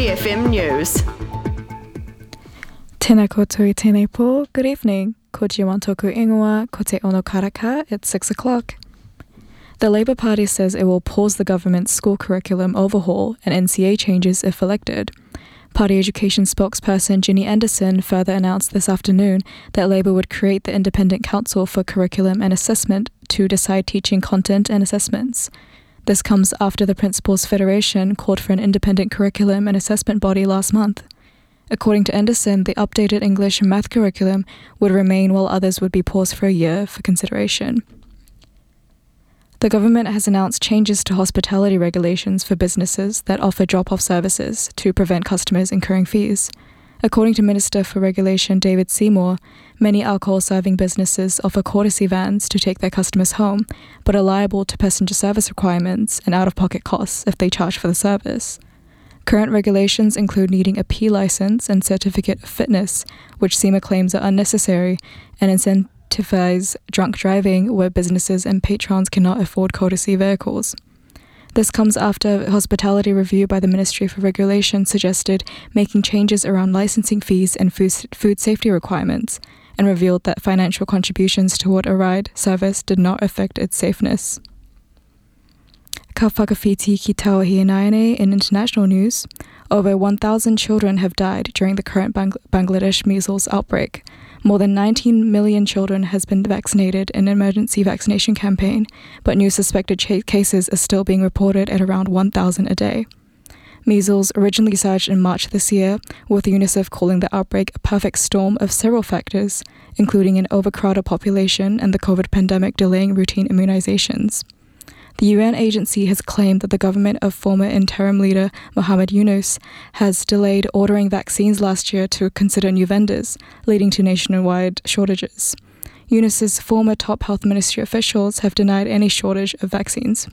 BFM News. Tēnā koutou I tēnei pō. Good evening. Ko te wantoku ingoa, ko te ono karaka. It's 6 o'clock. The Labour Party says it will pause the government's school curriculum overhaul and NCA changes if elected. Party education spokesperson Ginny Anderson further announced this afternoon that Labour would create the Independent Council for Curriculum and Assessment to decide teaching content and assessments. This comes after the Principals Federation called for an independent curriculum and assessment body last month. According to Anderson, the updated English and math curriculum would remain while others would be paused for a year for consideration. The government has announced changes to hospitality regulations for businesses that offer drop-off services to prevent customers incurring fees. According to Minister for Regulation David Seymour, many alcohol-serving businesses offer courtesy vans to take their customers home, but are liable to passenger service requirements and out-of-pocket costs if they charge for the service. Current regulations include needing a P license and certificate of fitness, which Seymour claims are unnecessary and incentivize drunk driving where businesses and patrons cannot afford courtesy vehicles. This comes after a hospitality review by the Ministry for Regulation suggested making changes around licensing fees and food safety requirements, and revealed that financial contributions toward a ride service did not affect its safeness. Ka whakawhiti ki Tauahi Naine in international news, over 1,000 children have died during the current Bangladesh measles outbreak. More than 19 million children has been vaccinated in an emergency vaccination campaign, but new suspected cases are still being reported at around 1,000 a day. Measles originally surged in March this year, with UNICEF calling the outbreak a perfect storm of several factors, including an overcrowded population and the COVID pandemic delaying routine immunizations. The UN agency has claimed that the government of former interim leader Muhammad Yunus has delayed ordering vaccines last year to consider new vendors, leading to nationwide shortages. Yunus's former top health ministry officials have denied any shortage of vaccines.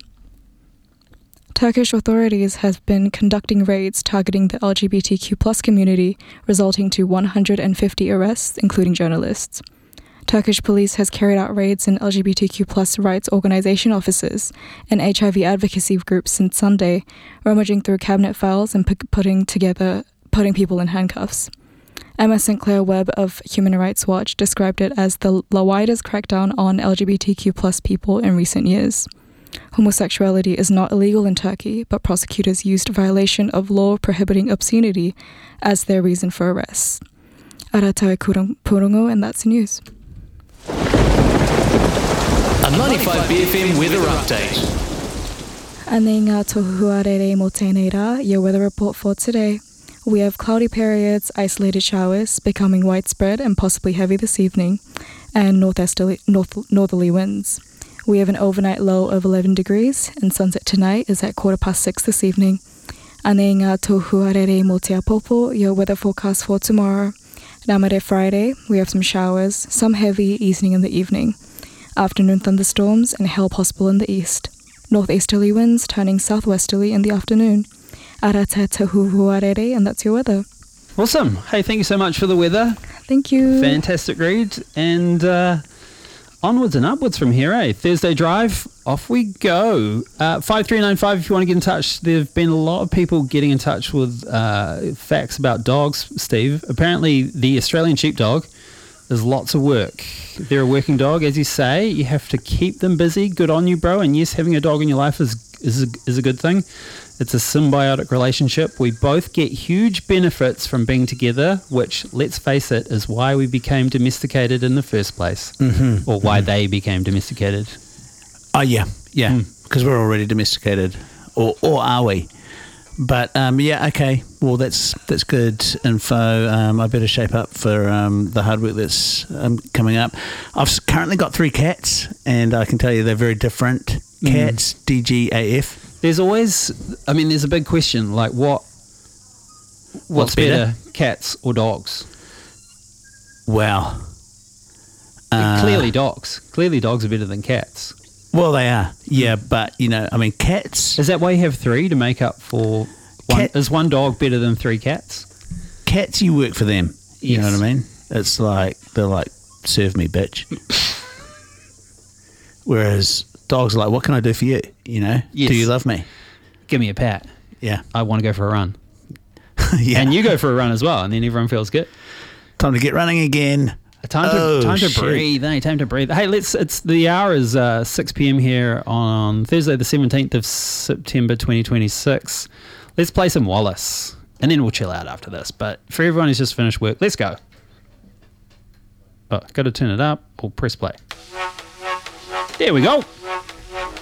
Turkish authorities have been conducting raids targeting the LGBTQ+ community, resulting to 150 arrests, including journalists. Turkish police has carried out raids in LGBTQ+ rights organization offices and HIV advocacy groups since Sunday, rummaging through cabinet files and putting people in handcuffs. Emma Sinclair Webb of Human Rights Watch described it as the widest crackdown on LGBTQ+ people in recent years. Homosexuality is not illegal in Turkey, but prosecutors used violation of law prohibiting obscenity as their reason for arrests. Ara taue purungo, and that's the news. A 95 BFM weather update. Anei ngā tohu arere mō tēnei rā, your weather report for today. We have cloudy periods, isolated showers, becoming widespread and possibly heavy this evening, and northerly winds. We have an overnight low of 11 degrees, and sunset tonight is at 6:15 this evening. Anei ngā tohu arere mō te apopo, your weather forecast for tomorrow. Ramare Friday, we have some showers, some heavy, easing in the evening. Afternoon thunderstorms and hail possible in the east. Northeasterly winds turning southwesterly in the afternoon. Ara te tahu huarere, and that's your weather. Awesome. Hey, thank you so much for the weather. Thank you. Fantastic read. And onwards and upwards from here, eh? Thursday Drive, off we go. 5395 if you want to get in touch. There have been a lot of people getting in touch with facts about dogs, Steve. Apparently the Australian sheepdog, there's lots of work. They're a working dog, as you say. You have to keep them busy. Good on you, bro. And yes, having a dog in your life is a good thing. It's a symbiotic relationship. We both get huge benefits from being together, which, let's face it, is why we became domesticated in the first place. Mm-hmm. Or why they became domesticated. Oh, yeah. Because we're already domesticated. Or are we? But, yeah, okay. Well, that's good info. I better shape up for the hard work that's coming up. I've currently got 3 cats, and I can tell you they're very different cats, DGAF. There's always, there's a big question, like what's better, cats or dogs? Wow. Clearly dogs. Clearly dogs are better than cats. Well, they are, yeah, but, cats... Is that why you have 3 to make up for one? Is one dog better than 3 cats? Cats, you work for them. You Yes. know what I mean? It's like, they're like, serve me, bitch. Whereas dogs are like, what can I do for you? Yes. Do you love me? Give me a pat. Yeah. I want to go for a run. Yeah. And you go for a run as well, and then everyone feels good. Time to get running again. Time to breathe. Hey, time to breathe. Hey, the hour is 6 p.m. here on Thursday, the 17th of September, 2026. Let's play some Wallace, and then we'll chill out after this. But for everyone who's just finished work, let's go. Oh, got to turn it up or press play. There we go.